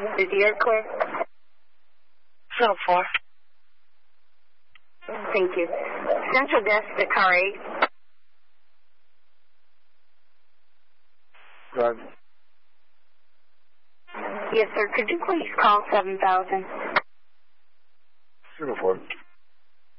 Is the air clear? 4. Thank you. Central desk to car 8. Right. Yes, sir. Could you please call 7000? 04.